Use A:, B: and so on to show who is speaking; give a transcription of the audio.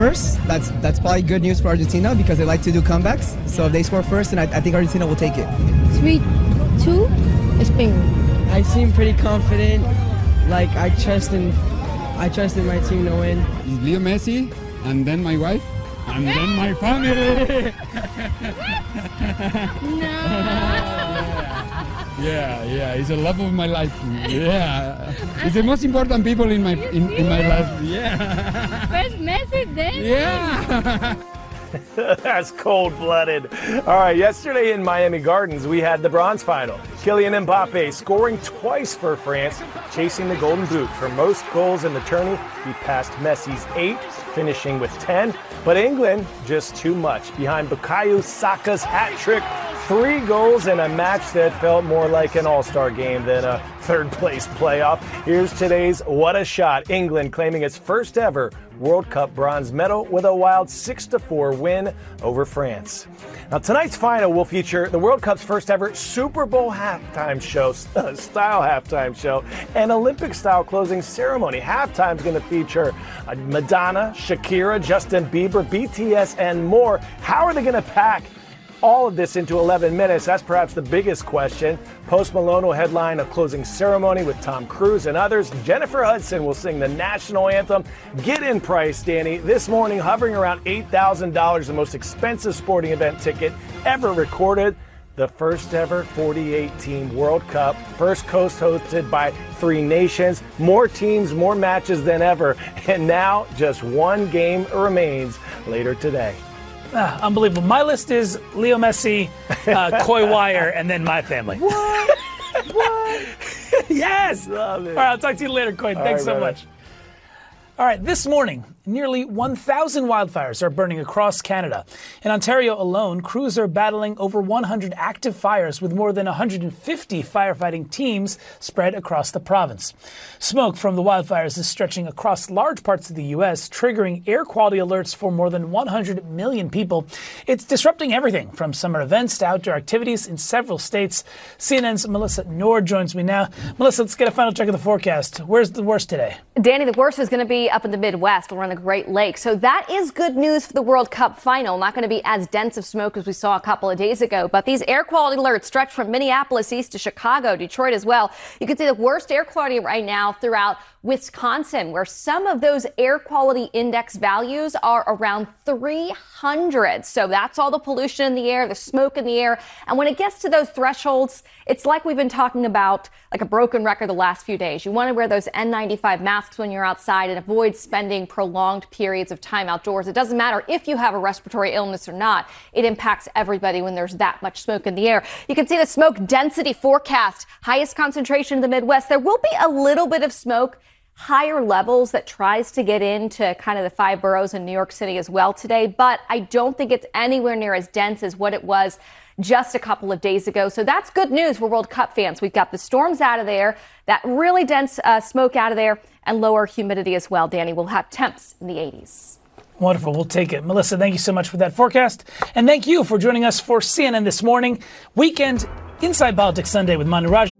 A: first, that's probably good news for Argentina because they like to do comebacks. So if they score first, then I think Argentina will take it.
B: 3-2, Spain.
C: I seem pretty confident. Like I trust in my team to win.
D: Leo Messi, and then my wife, and then my family. Yeah, it's the love of my life. Yeah, it's the most important people in my life. Yeah.
B: First Messi, then.
D: Yeah.
E: That's cold-blooded. All right, yesterday in Miami Gardens, we had the bronze final. Kylian Mbappe scoring twice for France, chasing the Golden Boot. For most goals in the tourney, he passed Messi's 8, finishing with 10. But England, just too much. Behind Bukayo Saka's hat trick, 3 goals in a match that felt more like an all-star game than a third-place playoff. Here's today's What a Shot. England claiming its first ever World Cup bronze medal with a wild 6-4 win over France. Now, tonight's final will feature the World Cup's first ever Super Bowl halftime show, style halftime show, and Olympic-style closing ceremony. Halftime's going to feature Madonna, Shakira, Justin Bieber, BTS, and more. How are they going to pack all of this into 11 minutes? That's perhaps the biggest question. Post Malone will headline a closing ceremony with Tom Cruise and others. Jennifer Hudson will sing the national anthem. Get-in price, Danny, this morning hovering around $8,000, the most expensive sporting event ticket ever recorded. The first ever 48-team World Cup, first coast hosted by 3 nations, more teams, more matches than ever, and now just one game remains later today.
F: Unbelievable. My list is Leo Messi, Coy Wire, and then my family.
E: What?
F: Yes!
E: Love it.
F: All right, I'll talk to you later, Coy. Thanks so much. All right, this morning, nearly 1,000 wildfires are burning across Canada. In Ontario alone, crews are battling over 100 active fires with more than 150 firefighting teams spread across the province. Smoke from the wildfires is stretching across large parts of the U.S., triggering air quality alerts for more than 100 million people. It's disrupting everything from summer events to outdoor activities in several states. CNN's Melissa Nord joins me now. Melissa, let's get a final check of the forecast. Where's the worst today?
G: Danny, the worst is going to be up in the Midwest around the Great Lakes. So that is good news for the World Cup final. Not going to be as dense of smoke as we saw a couple of days ago. But these air quality alerts stretch from Minneapolis east to Chicago, Detroit as well. You can see the worst air quality right now throughout Wisconsin, where some of those air quality index values are around 300. So that's all the pollution in the air, the smoke in the air. And when it gets to those thresholds, it's like we've been talking about, like a broken record the last few days. You want to wear those N95 masks when you're outside and avoid spending prolonged periods of time outdoors. It doesn't matter if you have a respiratory illness or not. It impacts everybody when there's that much smoke in the air. You can see the smoke density forecast, highest concentration in the Midwest. There will be a little bit of smoke, higher levels that tries to get into kind of the 5 boroughs in New York City as well today. But I don't think it's anywhere near as dense as what it was just a couple of days ago. So that's good news for World Cup fans. We've got the storms out of there, that really dense smoke out of there, and lower humidity as well. Danny, we'll have temps in the 80s.
F: Wonderful. We'll take it. Melissa, thank you so much for that forecast. And thank you for joining us for CNN This Morning. Weekend Inside Politics Sunday with Manu Raj.